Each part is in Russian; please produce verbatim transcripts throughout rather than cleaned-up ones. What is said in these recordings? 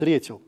встретил.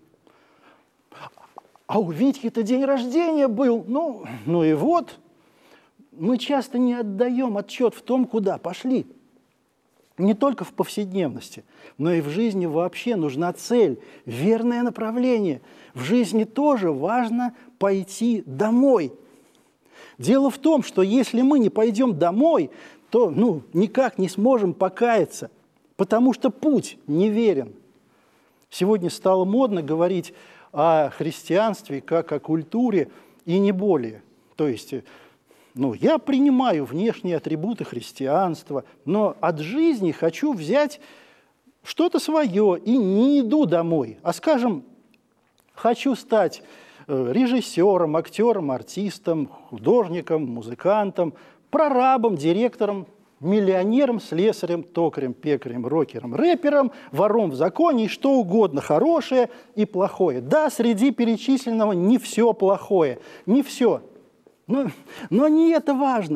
А у Витьки-то день рождения был. Ну, ну и вот, мы часто не отдаем отчет в том, куда пошли. Не только в повседневности, но и в жизни вообще нужна цель, верное направление. В жизни тоже важно пойти домой. Дело в том, что если мы не пойдем домой, то ну, никак не сможем покаяться, потому что путь неверен. Сегодня стало модно говорить о христианстве как о культуре и не более. То есть, ну, я принимаю внешние атрибуты христианства, но от жизни хочу взять что-то свое и не иду домой, а, скажем, хочу стать режиссером, актером, артистом, художником, музыкантом, прорабом, директором, миллионером, слесарем, токарем, пекарем, рокером, рэпером, вором в законе и что угодно, хорошее и плохое. Да, среди перечисленного не все плохое, не все. Но, но не это важно.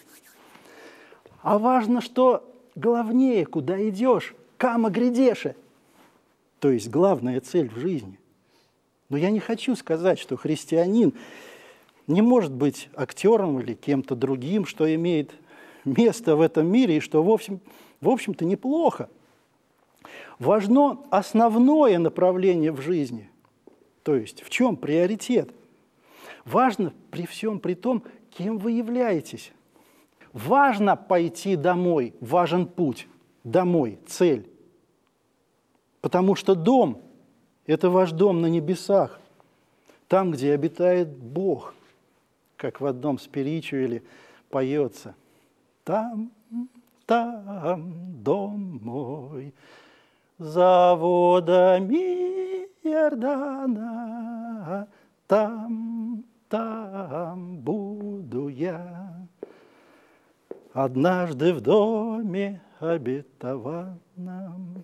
А важно, что главнее, куда идешь, кама грядеше. То есть главная цель в жизни. Но я не хочу сказать, что христианин не может быть актером или кем-то другим, что имеет место в этом мире и что, в общем, в общем-то, неплохо. Важно основное направление в жизни. То есть в чем приоритет? Важно при всем при том, кем вы являетесь. Важно пойти домой, важен путь домой, цель. Потому что дом – это ваш дом на небесах, там, где обитает Бог, как в одном спиричуэле поется. Там, там дом мой, за водами Иордана, там, там буду я, однажды в доме обетованном.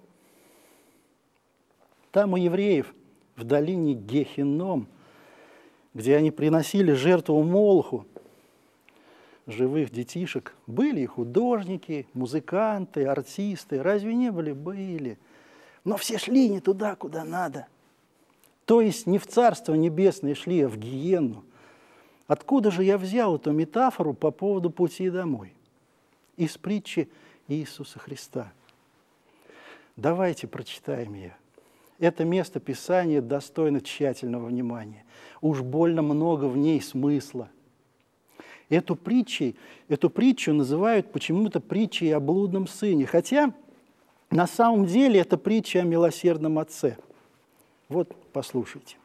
Там у евреев в долине Гехинном, где они приносили жертву Молоху, живых детишек, были и художники, музыканты, артисты. Разве не были? Были. Но все шли не туда, куда надо. То есть не в Царство Небесное шли, а в гиенну. Откуда же я взял эту метафору по поводу пути домой? Из притчи Иисуса Христа. Давайте прочитаем ее. Это место Писания достойно тщательного внимания. Уж больно много в ней смысла. Эту, притчей, эту притчу называют почему-то притчей о блудном сыне, хотя на самом деле это притча о милосердном отце. Вот послушайте.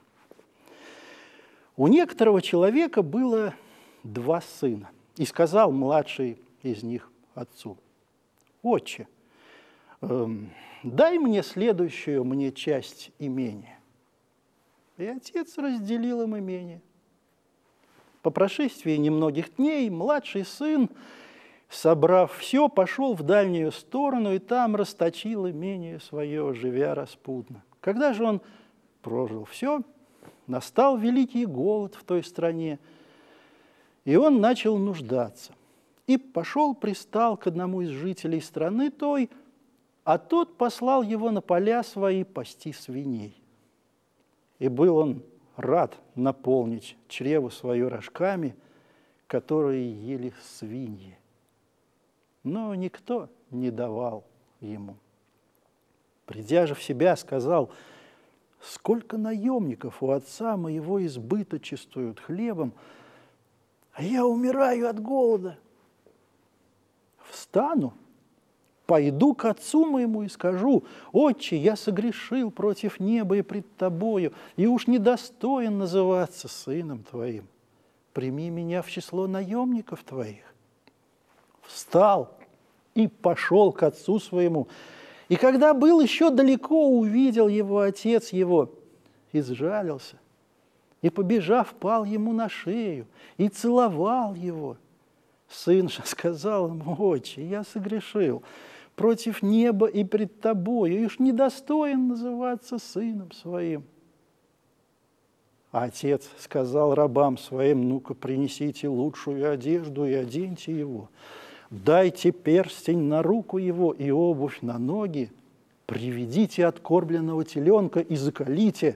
У некоторого человека было два сына, и сказал младший из них отцу: «Отче, эм, дай мне следующую мне часть имения». И отец разделил им имение. По прошествии немногих дней младший сын, собрав все, пошел в дальнюю сторону и там расточил имение свое, живя распутно. Когда же он прожил все, настал великий голод в той стране, и он начал нуждаться. И пошел, пристал к одному из жителей страны той, а тот послал его на поля свои пасти свиней. И был он рад наполнить чрево свое рожками, которые ели свиньи. Но никто не давал ему. Придя же в себя, сказал: «Сколько наемников у отца моего избыточествуют хлебом, а я умираю от голода. Встану, пойду к отцу моему и скажу: Отче, я согрешил против неба и пред тобою, и уж недостоин называться сыном твоим. Прими меня в число наемников твоих». Встал и пошел к отцу своему. И когда был еще далеко, увидел его отец его, и сжалился, и, побежав, пал ему на шею, и целовал его. Сын же сказал ему: «Отче, я согрешил против неба и пред тобою, и уж недостоин называться сыном своим». А отец сказал рабам своим: «Ну-ка, принесите лучшую одежду и оденьте его, дайте перстень на руку его и обувь на ноги, Приведите откормленного теленка и заколите,